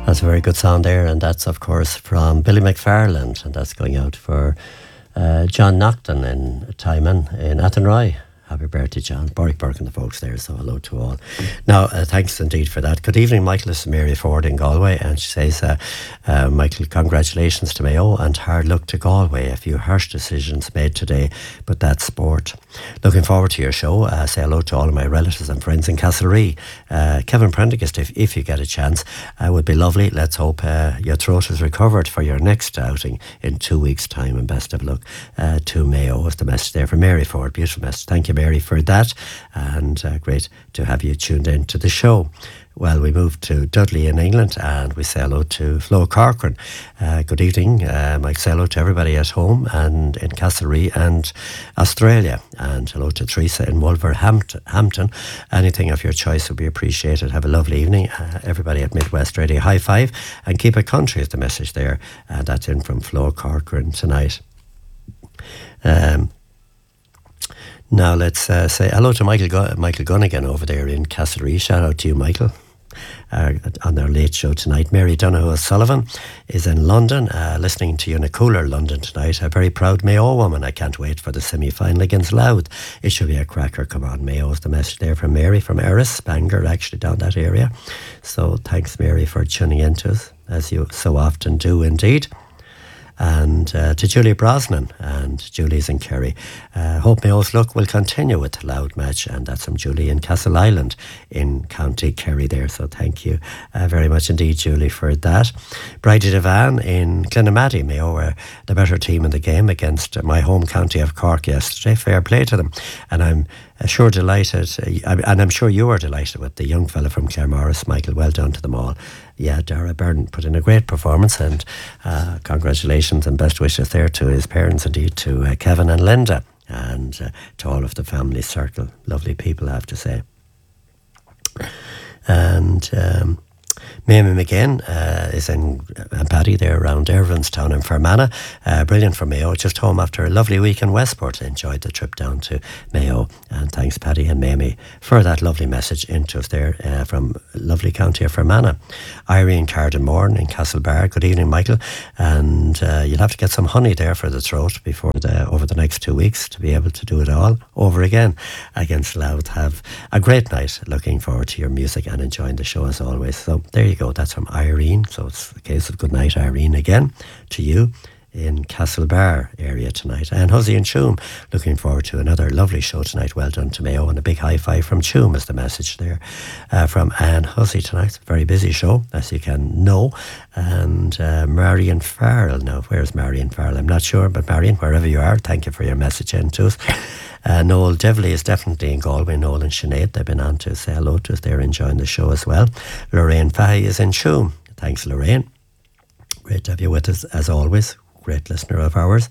That's a very good song there, and that's of course from Billy McFarland, and that's going out for John Nocton in Timon in Athenry. Happy birthday, John. Borwick Burke and the folks there, so hello to all. Now, thanks indeed for that. Good evening, Michael. This is Mary Ford in Galway, and she says, Michael, congratulations to Mayo and hard luck to Galway. A few harsh decisions made today, but that's sport. Looking forward to your show. Say hello to all of my relatives and friends in Castlereagh. Kevin Prendergast, if you get a chance, would be lovely. Let's hope your throat is recovered for your next outing in 2 weeks' time, and best of luck to Mayo. Is the message there from Mary Ford. Beautiful message. Thank you, Mary, for that, and great to have you tuned in to the show. Well, we move to Dudley in England, and we say hello to Flo Corcoran. Good evening. Mike, say hello to everybody at home and in Castlereagh and Australia, and hello to Teresa in Wolverhampton. Anything of your choice would be appreciated. Have a lovely evening, everybody at Midwest Radio. High five, and keep it country is the message there. That's in from Flo Corcoran tonight. Now let's say hello to Michael Gunnigan over there in Castlereagh. Shout out to you, Michael, on their late show tonight. Mary Donoghue Sullivan is in London, listening to you in a cooler London tonight. A very proud Mayo woman. I can't wait for the semi-final against Louth. It should be a cracker. Come on, Mayo is the message there from Mary from Erris, Bangor, actually down that area. So thanks, Mary, for tuning in to us, as you so often do indeed. And to Julie Brosnan, and Julie's in Kerry. Hope Mayo's luck will continue with the Louth match, and that's from Julie in Castle Island in County Kerry there. So thank you very much indeed, Julie, for that. Bridie Devan in Glenamaddy. Mayo were the better team in the game against my home county of Cork yesterday. Fair play to them, and I'm sure delighted, and I'm sure you are delighted with the young fella from Claremorris, Michael. Well done to them all. Yeah, Dara Byrne put in a great performance, and congratulations and best wishes there to his parents, indeed to Kevin and Linda, and to all of the family circle. Lovely people, I have to say. And Mamie McGinn is in Paddy there around Irvinstown and Fermanagh. Brilliant for Mayo, just home after a lovely week in Westport. Enjoyed the trip down to Mayo, and thanks Paddy and Mamie for that lovely message into us there from lovely county of Fermanagh. Irene Cardamorn in Castlebar. Good evening, Michael, and you'll have to get some honey there for the throat before over the next 2 weeks to be able to do it all over again against Louth. Have a great night. Looking forward to your music and enjoying the show as always. So there you go. That's from Irene. So it's a case of good night, Irene, again to you in Castlebar area tonight. And Huzzy and Choom, looking forward to another lovely show tonight. Well done to Mayo, and a big high five from Choom is the message there from Anne Huzzy tonight. Very busy show, as you can know. And Marion Farrell. Now, where's Marion Farrell? I'm not sure, but Marion, wherever you are, thank you for your message in to us. Noel Devley is definitely in Galway. Noel and Sinead, they've been on to say hello to us. They're enjoying the show as well. Lorraine Fahy is in Choom. Thanks, Lorraine. Great to have you with us as always. Great listener of ours.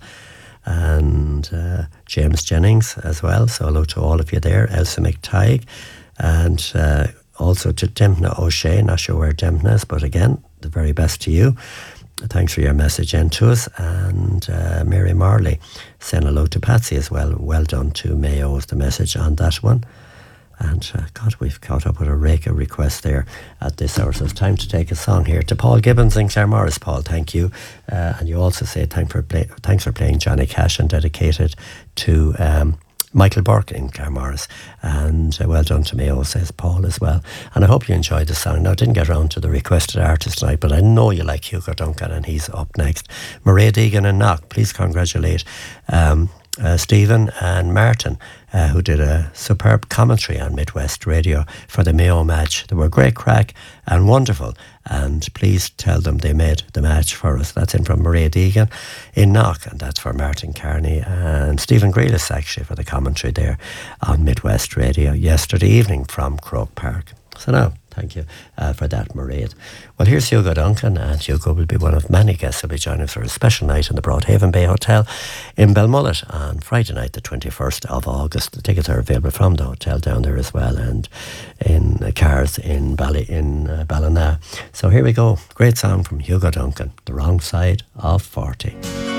And James Jennings as well. So hello to all of you there. Elsa McTighe. And also to Dempna O'Shea. Not sure where Dempna is, but again, the very best to you. Thanks for your message in to us. And Mary Marley saying hello to Patsy as well. Well done to Mayo is the message on that one. And God, we've caught up with a rake of requests there at this hour. So it's time to take a song here to Paul Gibbons in Claremorris. Paul, thank you. And you also say thanks for playing Johnny Cash, and dedicated to Michael Burke in Claremorris. And well done to Mayo, says Paul as well. And I hope you enjoyed the song. Now, I didn't get around to the requested artist tonight, but I know you like Hugo Duncan, and he's up next. Mairead Egan and Knock, please congratulate Stephen and Martin, who did a superb commentary on Midwest Radio for the Mayo match. They were great crack and wonderful, and please tell them they made the match for us. That's in from Mairead Egan in Knock, and that's for Martin Carney and Stephen Grealis actually for the commentary there on Midwest Radio yesterday evening from Croke Park. So now, thank you for that, Mairead. Well, here's Hugo Duncan, and Hugo will be one of many guests who will be joining us for a special night in the Broadhaven Bay Hotel in Belmullet on Friday night, the 21st of August. The tickets are available from the hotel down there as well, and in cars in Ballina. So here we go. Great song from Hugo Duncan, The Wrong Side of 40.